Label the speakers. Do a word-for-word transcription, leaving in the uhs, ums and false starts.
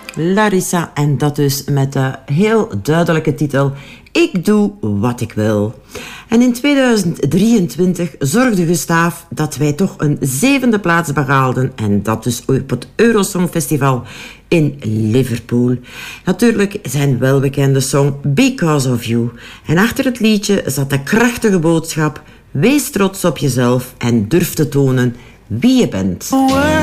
Speaker 1: Larissa, en dat dus met de heel duidelijke titel Ik doe wat ik wil. En in tweeduizend drieëntwintig zorgde Gustaaf dat wij toch een zevende plaats behaalden. En dat dus op het Eurosongfestival in Liverpool. Natuurlijk zijn welbekende song Because of You. En achter het liedje zat de krachtige boodschap: wees trots op jezelf en durf te tonen wie je bent.